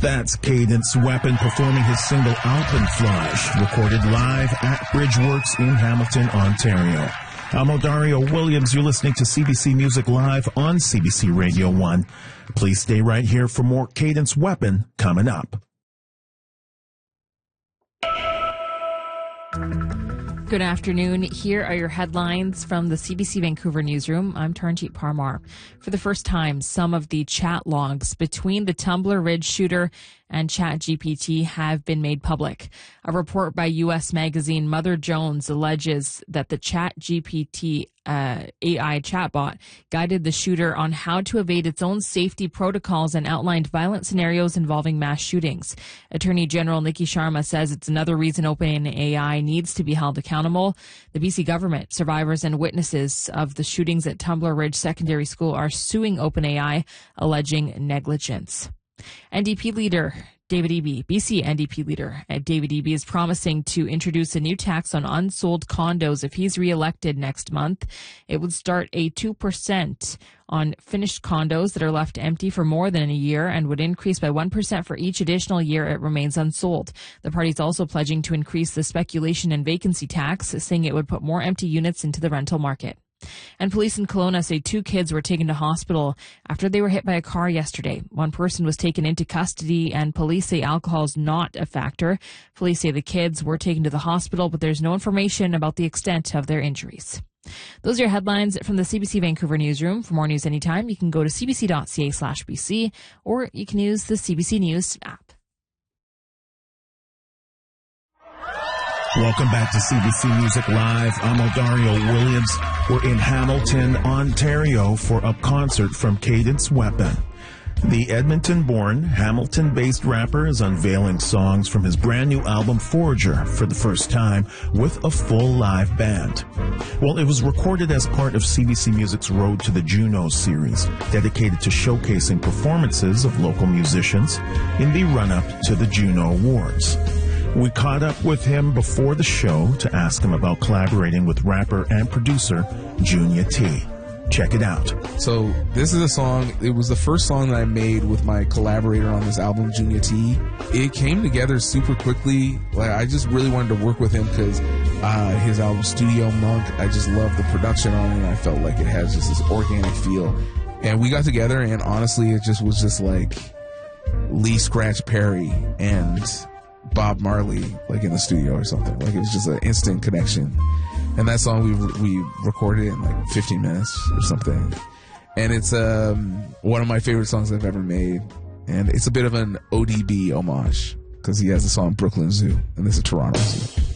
That's Cadence Weapon performing his single Alpenflash, recorded live at Bridgeworks in Hamilton, Ontario. I'm Odario Williams. You're listening to CBC Music Live on CBC Radio 1. Please stay right here for more Cadence Weapon coming up. Good afternoon. Here are your headlines from the CBC Vancouver newsroom. I'm Taranjeet Parmar. For the first time, some of the chat logs between the Tumbler Ridge shooter and ChatGPT have been made public. A report by U.S. magazine Mother Jones alleges that the ChatGPT AI chatbot guided the shooter on how to evade its own safety protocols and outlined violent scenarios involving mass shootings. Attorney General Nikki Sharma says it's another reason OpenAI needs to be held accountable. The BC government, survivors and witnesses of the shootings at Tumbler Ridge Secondary School are suing OpenAI, alleging negligence. NDP leader David Eby, BC NDP leader David Eby is promising to introduce a new tax on unsold condos if he's re-elected next month. It would start a 2% on finished condos that are left empty for more than a year and would increase by 1% for each additional year it remains unsold. The party is also pledging to increase the speculation and vacancy tax, saying it would put more empty units into the rental market. And police in Kelowna say 2 kids were taken to hospital after they were hit by a car yesterday. One person was taken into custody, and police say alcohol is not a factor. Police say the kids were taken to the hospital, but there's no information about the extent of their injuries. Those are your headlines from the CBC Vancouver newsroom. For more news anytime, you can go to cbc.ca/BC, or you can use the CBC News app. Welcome back to CBC Music Live. I'm Odario Williams. We're in Hamilton, Ontario for a concert from Cadence Weapon. The Edmonton-born, Hamilton-based rapper is unveiling songs from his brand new album Forager for the first time with a full live band. Well, it was recorded as part of CBC Music's Road to the Junos series, dedicated to showcasing performances of local musicians in the run-up to the Juno Awards. We caught up with him before the show to ask him about collaborating with rapper and producer Junya T. Check it out. So this is a song, it was the first song that I made with my collaborator on this album, Junya T. It came together super quickly. Like, I just really wanted to work with him because his album Studio Monk, I just love the production on it, and I felt like it has just this organic feel. And we got together, and honestly, it just was just like Lee Scratch Perry and Bob Marley, like in the studio or something. Like, it was just an instant connection. And that song we recorded in like 15 minutes or something. And it's one of my favorite songs I've ever made. And it's a bit of an ODB homage because he has the song Brooklyn Zoo, and this is Toronto Zoo.